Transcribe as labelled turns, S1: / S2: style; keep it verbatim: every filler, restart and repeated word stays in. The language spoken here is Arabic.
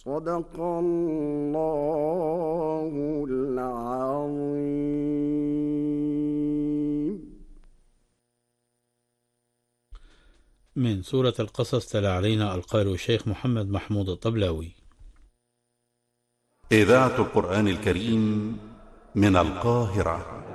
S1: صدق الله العظيم.
S2: من سورة القصص تلا علينا القارئ الشيخ محمد محمود الطبلاوي.
S3: إذاعة القرآن الكريم من القاهرة.